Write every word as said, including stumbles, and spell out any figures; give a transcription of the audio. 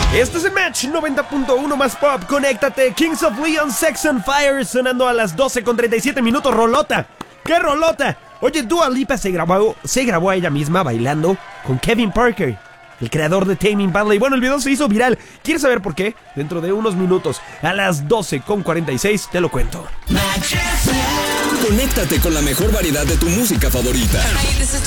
Este es el Match noventa punto uno más pop. Conéctate. Kings of Leon, Sex and Fire, sonando a las doce con treinta y siete minutos. Rolota. ¡Qué rolota! Oye, Dua Lipa se grabó, se grabó a ella misma bailando con Kevin Parker, el creador de Tame Impala. Y bueno, el video se hizo viral. ¿Quieres saber por qué? Dentro de unos minutos, a las doce con cuarenta y seis, te lo cuento. Conéctate con la mejor variedad de tu música favorita. Hey, this is